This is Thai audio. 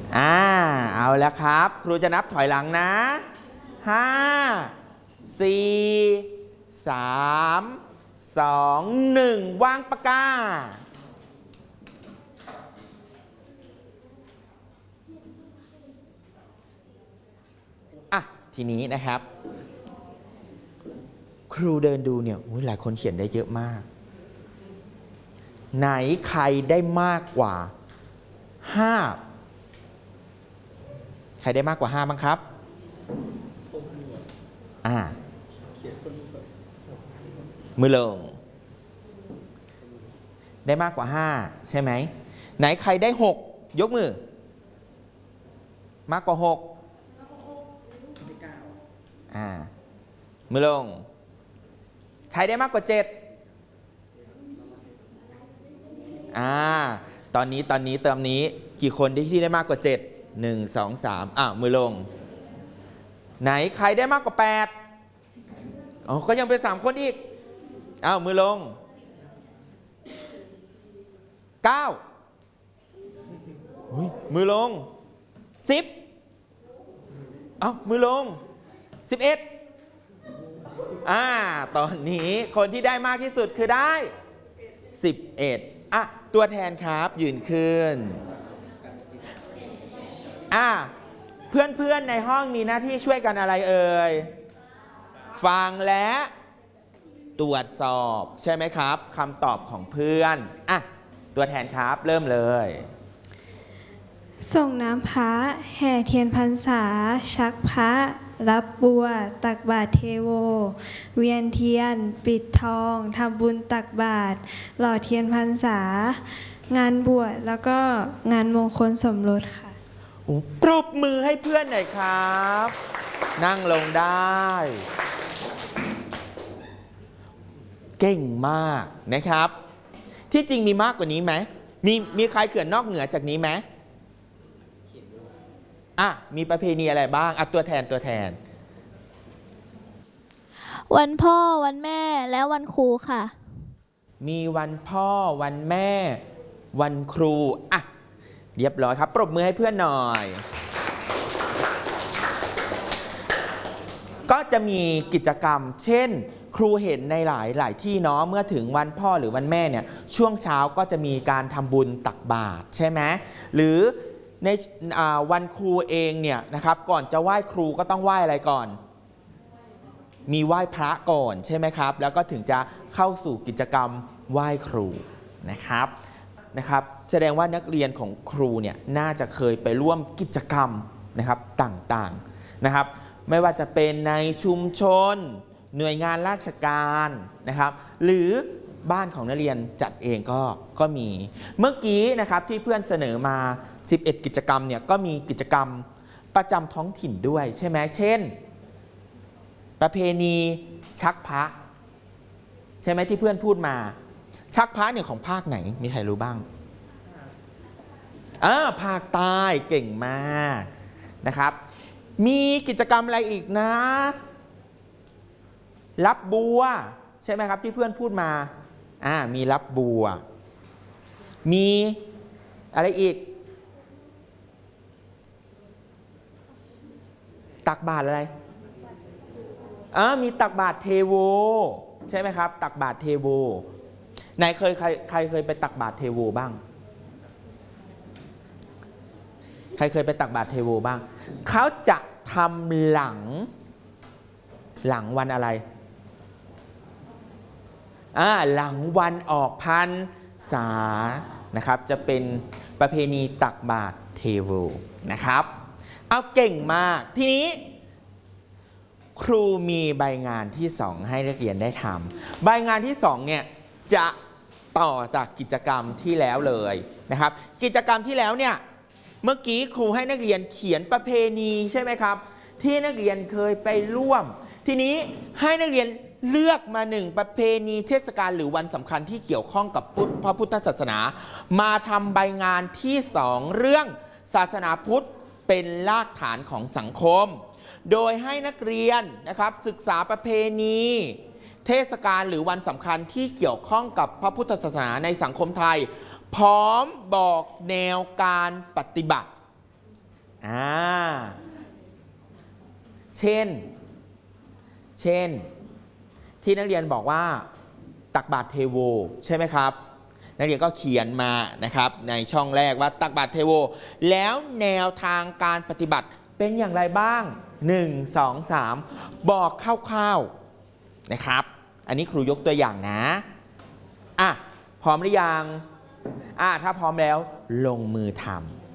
เอาแล้วครับ ครูจะนับถอยหลังนะ5 4 3 2 1วางปากกาทีนี้นะครับครูเดินดูเนี่ยหลายคนเขียนได้เยอะมากไหนใครได้มากกว่า5ใครได้มากกว่า5บ้างครับมือลงได้มากกว่า5ใช่ไหมไหนใครได้6ยกมือมากกว่า6มือลงใครได้มากกว่า7ตอนนี้เติมนี้กี่คนที่ได้มากกว่า7 1 2 3มือลงไหนใครได้มากกว่า8ก็ยังเป็น3คนอีกมือลง9มือลง10มือลง11ตอนนี้คนที่ได้มากที่สุดคือได้11ตัวแทนครับยืนขึ้นเพื่อนๆในห้องมีหน้าที่ช่วยกันอะไรเอ่ยฟังและตรวจสอบใช่ไหมครับคำตอบของเพื่อนตัวแทนครับเริ่มเลยส่งน้ำพระแห่เทียนพรรษาชักพระรับบัวตักบาตรเทโวเวียนเทียนปิดทองทำบุญตักบาตรหล่อเทียนพรรษางานบวชแล้วก็งานมงคลสมรสค่ะปรบมือให้เพื่อนหน่อยครับนั่งลงได้เก่งมากนะครับที่จริงมีมากกว่านี้ไหมมีใครเขียนนอกเหนือจากนี้ไหมมีประเพณีอะไรบ้างตัวแทนวันพ่อวันแม่และวันครูค่ะมีวันพ่อวันแม่วันครูเรียบร้อยครับปรบมือให้เพื่อนหน่อยก็จะมีกิจกรรมเช่นครูเห็นในหลายที่เนาะเมื่อถึงวันพ่อหรือวันแม่เนี่ยช่วงเช้าก็จะมีการทำบุญตักบาตรใช่ไหมหรือในวันครูเองเนี่ยนะครับก่อนจะไหว้ครูก็ต้องไหว้อะไรก่อนมีไหว้พระก่อนใช่ไหมครับแล้วก็ถึงจะเข้าสู่กิจกรรมไหว้ครูนะครับแสดงว่านักเรียนของครูเนี่ยน่าจะเคยไปร่วมกิจกรรมนะครับต่างๆนะครับไม่ว่าจะเป็นในชุมชนหน่วยงานราชการนะครับหรือบ้านของนักเรียนจัดเองก็มีเมื่อกี้นะครับที่เพื่อนเสนอมา11กิจกรรมเนี่ยก็มีกิจกรรมประจำท้องถิ่นด้วยใช่ไหมเช่นประเพณีชักพระใช่ไหมที่เพื่อนพูดมาชักพระเนี่ยของภาคไหนมีใครรู้บ้างภาคใต้เก่งมากนะครับมีกิจกรรมอะไรอีกนะรับบัวใช่ไหมครับที่เพื่อนพูดมามีรับบัวมีอะไรอีกตักบาตรอะไรมีตักบาตรเทโวใช่ไหมครับตักบาตรเทโวไหนใครเคยไปตักบาตรเทโวบ้างใครเคยไปตักบาตรเทโวบ้างเขาจะทำหลังวันอะไรหลังวันออกพรรษานะครับจะเป็นประเพณีตักบาตรเทโวนะครับเอาเก่งมากทีนี้ครูมีใบงานที่2ให้นักเรียนได้ทำใบงานที่2เนี่ยจะต่อจากกิจกรรมที่แล้วเลยนะครับกิจกรรมที่แล้วเนี่ยเมื่อกี้ครูให้นักเรียนเขียนประเพณีใช่ไหมครับที่นักเรียนเคยไปร่วมทีนี้ให้นักเรียนเลือกมา1ประเพณีเทศกาลหรือวันสำคัญที่เกี่ยวข้องกับพระพุทธศาสนามาทำใบงานที่2เรื่องศาสนาพุทธเป็นรากฐานของสังคมโดยให้นักเรียนนะครับศึกษาประเพณีเทศกาลหรือวันสำคัญที่เกี่ยวข้องกับพระพุทธศาสนาในสังคมไทยพร้อมบอกแนวการปฏิบัติเช่นที่นักเรียนบอกว่าตักบาตรเทโวใช่ไหมครับนักเรียนก็เขียนมานะครับในช่องแรกว่าตักบาตรเทโวแล้วแนวทางการปฏิบัติเป็นอย่างไรบ้าง1 2 3บอกคร่าวๆนะครับอันนี้ครูยกตัวอย่างนะพร้อมหรือยังถ้าพร้อมแล้วลงมือทำ